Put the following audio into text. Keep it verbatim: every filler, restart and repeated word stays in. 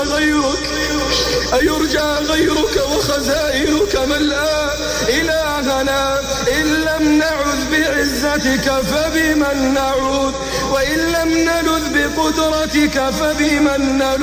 غيرك أيرجى غيرك وخزائنك ملآ إلهنا إن لم نعذ بعزتك فبمن نعوذ وإن لم نلذ بقدرتك فبمن نلوذ